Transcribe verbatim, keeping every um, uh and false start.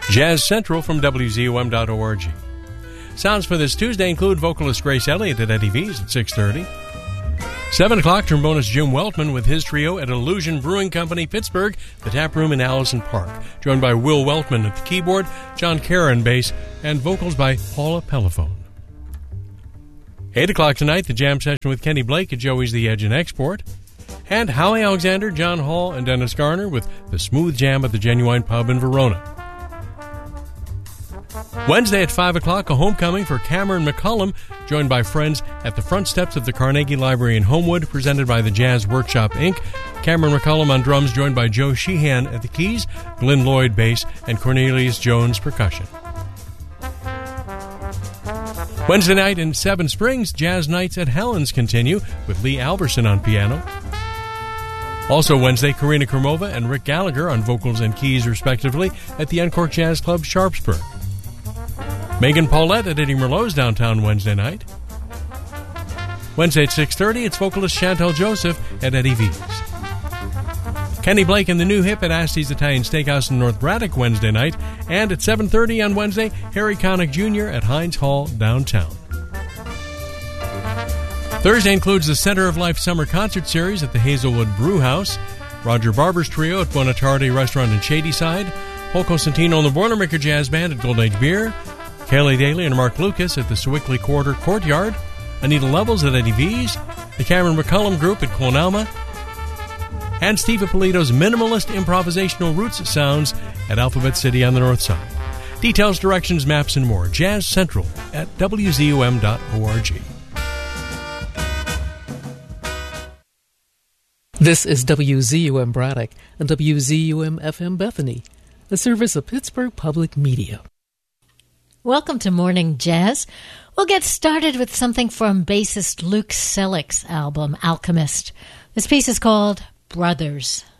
Jazz Central from W Z U M dot org. Sounds for this Tuesday include vocalist Grace Elliott at Eddie V's at six thirty. seven o'clock, trombonist Jim Weltman with his trio at Illusion Brewing Company, Pittsburgh, the Tap Room in Allison Park, joined by Will Weltman at the keyboard, John Caron bass, and vocals by Paula Pellephone. eight o'clock tonight, the jam session with Kenny Blake at Joey's The Edge and Export, and Howie Alexander, John Hall, and Dennis Garner with the Smooth Jam at the Genuine Pub in Verona. Wednesday at five o'clock, a homecoming for Cameron McCullum, joined by friends at the front steps of the Carnegie Library in Homewood, presented by the Jazz Workshop, Incorporated. Cameron McCullum on drums, joined by Joe Sheehan at the keys, Glenn Lloyd bass, and Cornelius Jones percussion. Wednesday night in Seven Springs, Jazz Nights at Helen's continue, with Lee Alverson on piano. Also Wednesday, Karina Kermova and Rick Gallagher on vocals and keys, respectively, at the Encore Jazz Club, Sharpsburg. Megan Paulette at Eddie Merlot's downtown Wednesday night. Wednesday at six thirty, it's vocalist Chantel Joseph at Eddie V's. Kenny Blake and the New Hip at Asti's Italian Steakhouse in North Braddock Wednesday night. And at seven thirty on Wednesday, Harry Connick Junior at Heinz Hall downtown. Thursday includes the Center of Life Summer Concert Series at the Hazelwood Brew House, Roger Barber's Trio at Buonatardi Restaurant in Shadyside, Paul Cosentino and the Boilermaker Jazz Band at Golden Age Beer, Kelly Daly and Mark Lucas at the Sewickley Quarter Courtyard, Anita Levels at Eddie V's, the Cameron McCullum Group at Clonalma, and Steve Ippolito's Minimalist Improvisational Roots Sounds at Alphabet City on the North Side. Details, directions, maps, and more. Jazz Central at W Z U M dot org. This is W Z U M Braddock and W Z U M F M Bethany, a service of Pittsburgh Public Media. Welcome to Morning Jazz. We'll get started with something from bassist Luke Sellick's album, Alchemist. This piece is called Brothers.